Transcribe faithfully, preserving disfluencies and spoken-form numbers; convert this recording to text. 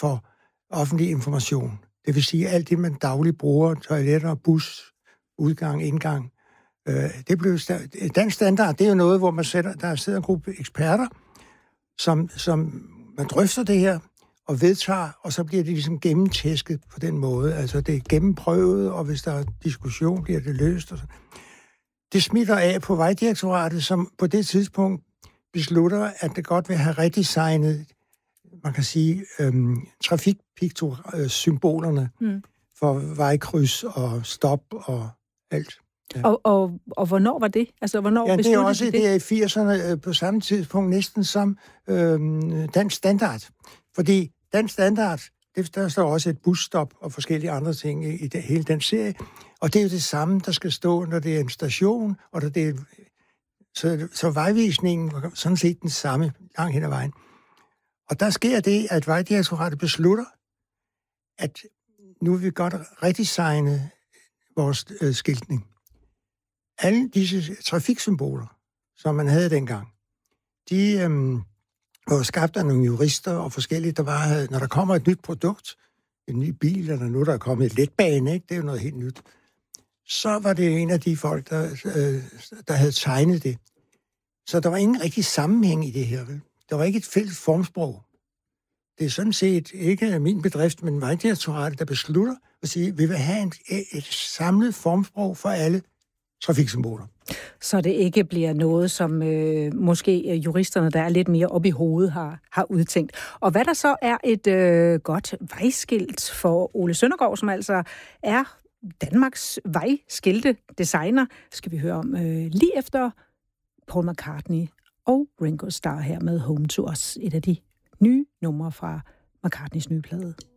for offentlig information. Det vil sige, alt det, man dagligt bruger, toiletter, bus, udgang, indgang. Øh, det blev sta- dansk standard, det er jo noget, hvor man sætter, der sidder en gruppe eksperter, som, som man drøfter det her, og vedtager, og så bliver det ligesom gennemtæsket på den måde. Altså, det er gennemprøvet, og hvis der er diskussion, bliver det løst. Og så. Det smitter af på Vejdirektoratet, som på det tidspunkt beslutter, at det godt vil have redesignet, man kan sige, øhm, trafikpiktor-symbolerne mm. for vejkryds og stop og alt. Ja. Og, og, og hvornår var det? Altså, hvornår ja, det er også det? det er i firserne på samme tidspunkt næsten som øhm, dansk standard. Fordi dansk standard, det, der står også et busstop og forskellige andre ting i, i det, hele den serie. Og det er jo det samme, der skal stå, når det er en station, og når det er, så, så vejvisningen var sådan set den samme langt hen ad vejen. Og der sker det, at Vejdirektoratet beslutter, at nu vil vi godt redesigne vores øh, skiltning. Alle disse trafiksymboler, som man havde dengang, de øhm, var skabt af nogle jurister og forskellige, der var, når der kommer et nyt produkt, en ny bil, eller nu der er kommet et letbane, ikke? Det er jo noget helt nyt, så var det en af de folk, der, øh, der havde tegnet det. Så der var ingen rigtig sammenhæng i det her. Vel? Der var ikke et fælles formsprog. Det er sådan set ikke min bedrift, men Vejdirektoratet, der beslutter at sige, at vi vil have en, et samlet formsprog for alle trafiksymboler. Så det ikke bliver noget, som øh, måske juristerne, der er lidt mere oppe i hovedet, har, har udtænkt. Og hvad der så er et øh, godt vejskilt for Ole Søndergaard, som altså er Danmarks vejskilte designer, skal vi høre om øh, lige efter Paul McCartney og Ringo Starr her med Home to Us, et af de nye numre fra McCartneys nye plade.